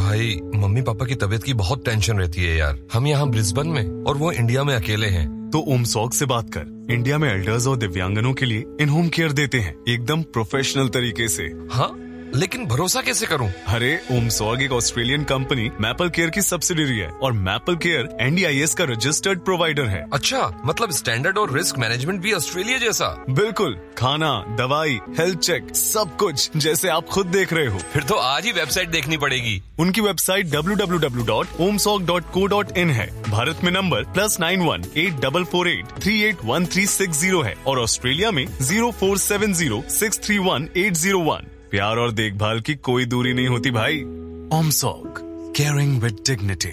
भाई, mummy papa की तबीयत की बहुत टेंशन रहती है यार। हम यहाँ ब्रिस्बेन में और वो इंडिया में अकेले हैं। तो ओमसॉग से बात कर। इंडिया में एल्डर्स और दिव्यांगनों के लिए इन होम केयर देते हैं, एकदम प्रोफेशनल तरीके से। हाँ, लेकिन भरोसा कैसे करूं? अरे ओमसॉग एक ऑस्ट्रेलियन कंपनी मैपल केयर की सब्सिडियरी है और मैपल केयर NDIS का रजिस्टर्ड प्रोवाइडर है। अच्छा, मतलब स्टैंडर्ड और रिस्क मैनेजमेंट भी ऑस्ट्रेलिया जैसा? बिल्कुल, खाना, दवाई, हेल्थ चेक, सब कुछ जैसे आप खुद देख रहे हो। फिर तो आज ही वेबसाइट देखनी पड़ेगी। उनकी वेबसाइट www.omsog.co.in है। भारत में नंबर +91 8448 381360 है और ऑस्ट्रेलिया में 0470 631 801। प्यार और देखभाल की कोई दूरी नहीं होती भाई। ओमसॉग, केयरिंग विद डिग्निटी।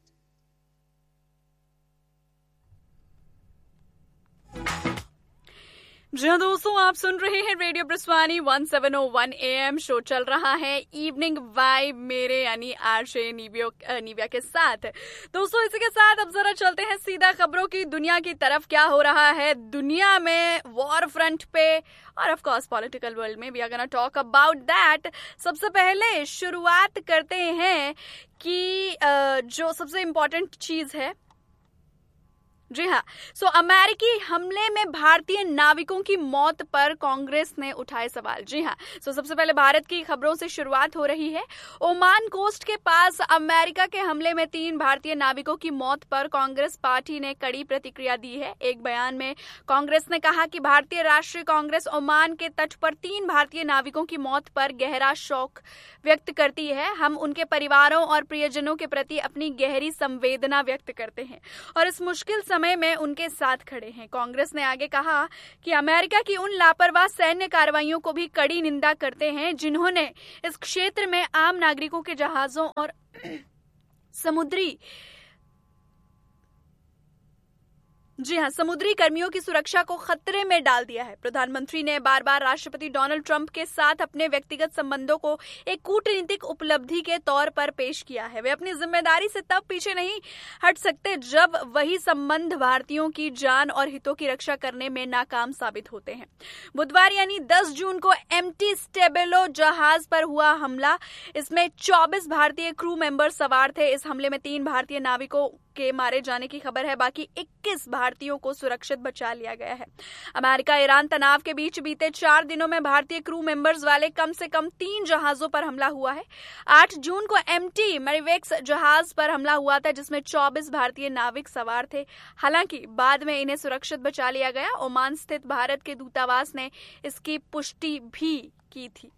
जी हाँ दोस्तों, आप सुन रहे हैं रेडियो ब्रिस्वानी 1701 AM। शो चल रहा है इवनिंग वाइब मेरे यानी आरजे निव्या के साथ। दोस्तों, इसी के साथ अब जरा चलते हैं सीधा खबरों की दुनिया की तरफ। क्या हो रहा है दुनिया में वॉर फ्रंट पे और ऑफ कोर्स पॉलिटिकल वर्ल्ड में, we are gonna talk about that. सबसे पहले शुरुआत करते हैं कि जो सबसे इम्पोर्टेंट चीज है, जी हाँ, अमेरिकी हमले में भारतीय नाविकों की मौत पर कांग्रेस ने उठाए सवाल। जी हाँ, सबसे पहले भारत की खबरों से शुरुआत हो रही है। ओमान कोस्ट के पास अमेरिका के हमले में 3 भारतीय नाविकों की मौत पर कांग्रेस पार्टी ने कड़ी प्रतिक्रिया दी है। एक बयान में कांग्रेस ने कहा कि भारतीय राष्ट्रीय कांग्रेस ओमान के तट पर 3 भारतीय नाविकों की मौत पर गहरा शोक व्यक्त करती है। हम उनके परिवारों और प्रियजनों के प्रति अपनी गहरी संवेदना व्यक्त करते हैं और इस मुश्किल समय में उनके साथ खड़े हैं। कांग्रेस ने आगे कहा कि अमेरिका की उन लापरवाह सैन्य कार्रवाइयों को भी कड़ी निंदा करते हैं जिन्होंने इस क्षेत्र में आम नागरिकों के जहाजों और समुद्री कर्मियों की सुरक्षा को खतरे में डाल दिया है। प्रधानमंत्री ने बार बार राष्ट्रपति डोनाल्ड ट्रंप के साथ अपने व्यक्तिगत संबंधों को एक कूटनीतिक उपलब्धि के तौर पर पेश किया है। वे अपनी जिम्मेदारी से तब पीछे नहीं हट सकते जब वही संबंध भारतीयों की जान और हितों की रक्षा करने में नाकाम साबित होते हैं। बुधवार यानी 10 जून को MT स्टेबेलो जहाज पर हुआ हमला। इसमें 24 भारतीय क्रू मेंबर सवार थे। इस हमले में 3 भारतीय नाविकों के मारे जाने की खबर है। बाकी 21 भारतीयों को सुरक्षित बचा लिया गया है। अमेरिका ईरान तनाव के बीच बीते 4 दिनों में भारतीय क्रू मेंबर्स वाले कम से कम 3 जहाजों पर हमला हुआ है। 8 जून को MT मेरिवेक्स जहाज पर हमला हुआ था जिसमें 24 भारतीय नाविक सवार थे। हालांकि बाद में इन्हें सुरक्षित बचा लिया गया। ओमान स्थित भारत के दूतावास ने इसकी पुष्टि भी की थी।